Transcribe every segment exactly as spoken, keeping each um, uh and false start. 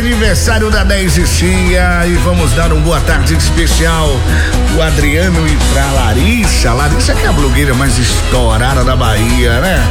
aniversário da dez e Cia e vamos dar um boa tarde especial pro Adriano e pra Larissa. Larissa que é a blogueira mais estourada da Bahia, né?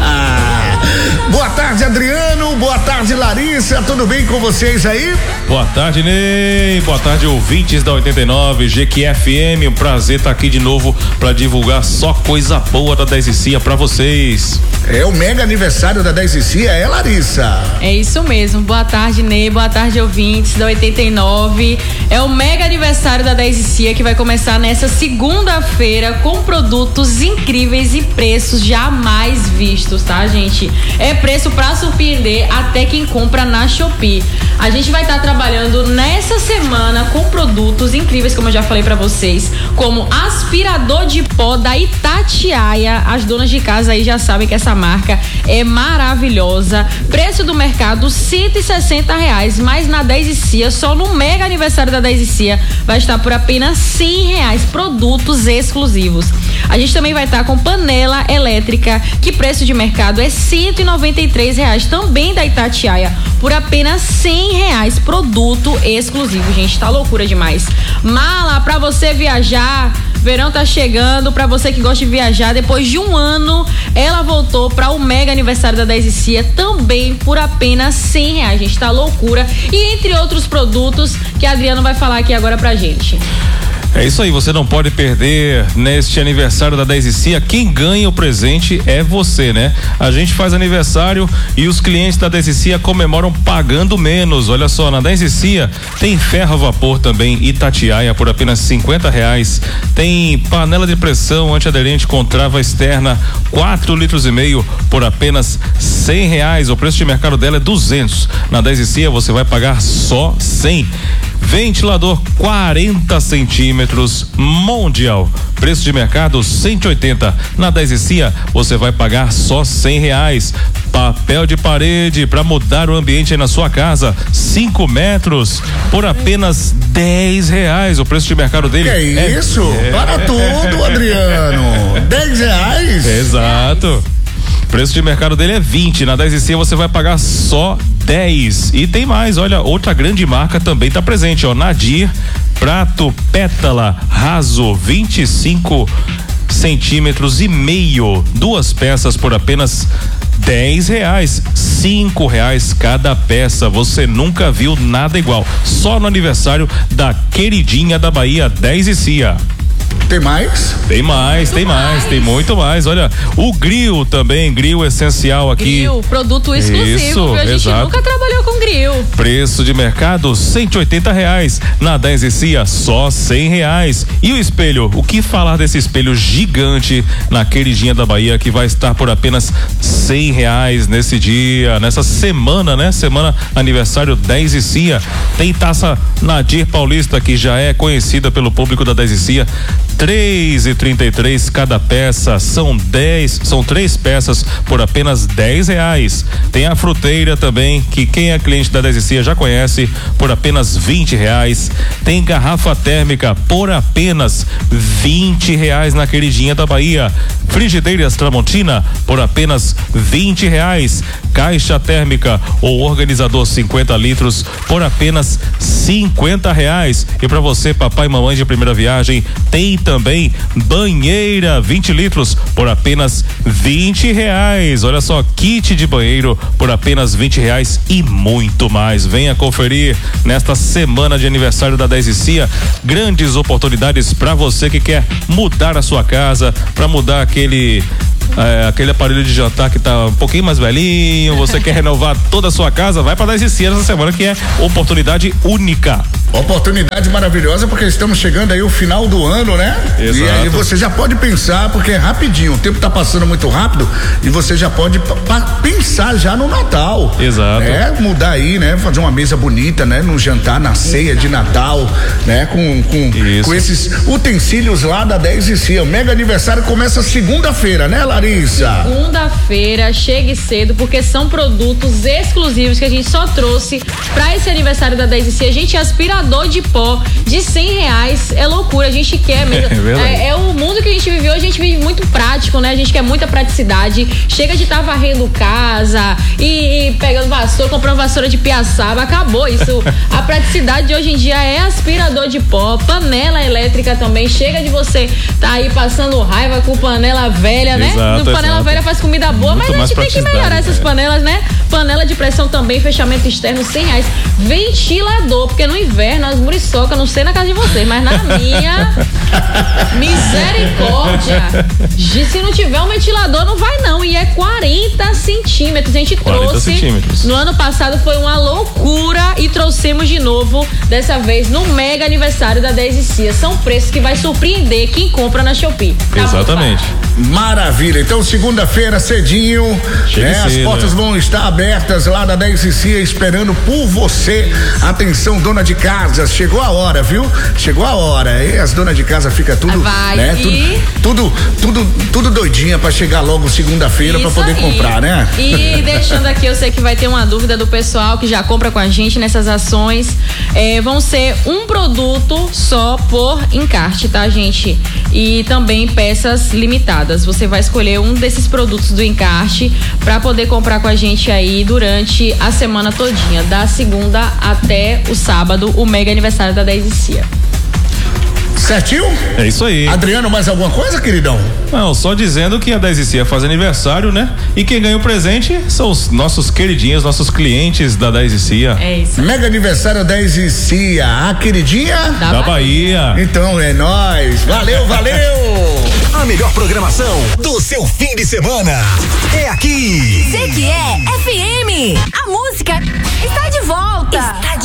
Boa tarde, Adriano. Boa tarde, Larissa. Tudo bem com vocês aí? Boa tarde, Ney. Boa tarde, ouvintes da oitenta e nove, G Q F M. Um prazer estar aqui de novo para divulgar só coisa boa da dez e Cia pra vocês. É o mega aniversário da dez e Cia, é, Larissa? É isso mesmo. Boa tarde, Ney. Boa tarde, ouvintes da oitenta e nove. É o mega aniversário da dez e Cia que vai começar nessa segunda-feira com produtos incríveis e preços jamais vistos, tá, gente? É preço pra surpreender até quem compra na Shopee. A gente vai estar tá trabalhando nessa semana com produtos incríveis, como eu já falei pra vocês, como aspirador de pó da Itatiaia. As donas de casa aí já sabem que essa marca é maravilhosa. Preço do mercado cento e sessenta reais, mas na dez e Cia, só no mega aniversário da dez e Cia, vai estar por apenas cem reais, produtos exclusivos. A gente também vai estar com panela elétrica, que preço de mercado é cento e noventa e três reais, também da Itatiaia, por apenas cem reais, produto exclusivo. Gente, tá loucura demais. Mala pra você viajar, verão tá chegando, pra você que gosta de viajar, depois de um ano, ela voltou para o mega aniversário da dez e Cia, também por apenas cem reais, gente, tá loucura. E entre outros produtos que a Adriano vai falar aqui agora pra gente. É isso aí, você não pode perder neste aniversário da dez e Cia. Quem ganha o presente é você, né? A gente faz aniversário e os clientes da dez e Cia comemoram pagando menos. Olha só, na dez e Cia tem ferro a vapor também Itatiaia por apenas cinquenta reais. Tem panela de pressão antiaderente com trava externa quatro litros e meio por apenas cem reais. O preço de mercado dela é duzentos. Na dez e Cia você vai pagar só cem. Ventilador quarenta centímetros Mondial, preço de mercado cento e oitenta. Na dez e Cia você vai pagar só cem reais. Papel de parede para mudar o ambiente aí na sua casa, cinco metros por apenas dez reais. O preço de mercado dele que é, é isso? É, para tudo, Adriano. dez reais? Exato. O preço de mercado dele é vinte. Na dez e Cia você vai pagar só dez. E tem mais, olha, outra grande marca também tá presente, ó, Nadir, prato pétala raso vinte e cinco centímetros e meio, duas peças por apenas dez reais, cinco reais cada peça. Você nunca viu nada igual, só no aniversário da queridinha da Bahia, dez e Cia. Tem mais? Tem mais, muito tem mais, mais, tem muito mais. Olha, o grill também, grill essencial aqui. Grill, produto exclusivo. Isso, a gente exato. Nunca trabalhou com grill. Preço de mercado cento e oitenta reais. Na dez e Cia, só cem reais. E o espelho? O que falar desse espelho gigante na queridinha da Bahia que vai estar por apenas cem reais nesse dia, nessa semana, né? Semana aniversário dez e Cia. Tem taça Nadir Paulista que já é conhecida pelo público da dez e Cia. três e trinta e três cada peça, são dez, são três peças por apenas dez reais. Tem a fruteira também, que quem é cliente da dez e Cia já conhece, por apenas vinte reais. Tem garrafa térmica por apenas vinte reais na queridinha da Bahia. Frigideiras Tramontina por apenas vinte reais. Caixa térmica ou organizador cinquenta litros por apenas cinquenta reais. E para você, papai e mamãe de primeira viagem, tem também banheira vinte litros por apenas vinte reais. Olha só, kit de banheiro por apenas vinte reais e muito mais. Venha conferir nesta semana de aniversário da dez e Cia, grandes oportunidades para você que quer mudar a sua casa, para mudar aquele É, aquele aparelho de jantar que tá um pouquinho mais velhinho, você quer renovar toda a sua casa, vai para dez e Cia essa semana, que é oportunidade única. Oportunidade maravilhosa, porque estamos chegando aí o final do ano, né? Exato. E aí você já pode pensar, porque é rapidinho, o tempo tá passando muito rápido e você já pode p- pensar já no Natal. Exato. É, mudar aí, né? Fazer uma mesa bonita, né? No jantar, na ceia de Natal, né? Com, com, com esses utensílios lá da dez e Cia. O mega aniversário começa segunda-feira, né, Larissa? Segunda-feira, chegue cedo, porque são produtos exclusivos que a gente só trouxe pra esse aniversário da dez e Cia. A gente aspira ventilador de pó de cem reais. É loucura, a gente quer mesmo. É, é, é o mundo que a gente viveu, a gente vive muito prático, né? A gente quer muita praticidade. Chega de estar tá varrendo casa e, e pegando vassoura, comprando vassoura de piaçaba. Acabou isso. A praticidade de hoje em dia é aspirador de pó, panela elétrica também. Chega de você tá aí passando raiva com panela velha, né? Exato, panela exato. velha faz comida boa, muito mas a gente tem que melhorar essas né? panelas, né? Panela de pressão também, fechamento externo, cem reais. Ventilador, porque no inverno as muriçocas, não sei na casa de vocês, mas na minha, misericórdia. Se não tiver um ventilador, não vai não. E é quarenta centímetros. A gente trouxe. Centímetros. No ano passado foi uma loucura e trouxemos de novo, dessa vez no mega aniversário da dez e Cia. São preços que vai surpreender quem compra na Shopee. Tá Exatamente. Bom, maravilha. Então, segunda-feira, cedinho, né, as portas vão estar abertas lá da dez e Cia, esperando por você. Atenção, dona de casa, chegou a hora, viu? Chegou a hora. E as donas de casa ficam tudo, vai, né? e... Tudo, tudo, tudo, tudo doidinha pra chegar logo segunda-feira pra poder aí. comprar, né? E deixando aqui, eu sei que vai ter uma dúvida do pessoal que já compra com a gente nessas ações. É, vão ser um produto só por encarte, tá, gente? E também peças limitadas. Você vai escolher um desses produtos do encarte pra poder comprar com a gente aí durante a semana todinha, da segunda até o sábado, o mega aniversário da dez e Cia. Certinho? É isso aí. Adriano, mais alguma coisa, queridão? Não, só dizendo que a dez e Cia faz aniversário, né? E quem ganha o presente são os nossos queridinhos, nossos clientes da dez e Cia. É isso. Mega aniversário dez e Cia, a queridinha da, da Bahia. Bahia. Então é nóis. Valeu, valeu. A melhor programação do seu fim de semana é aqui. C Q E F M. A música está de volta. Está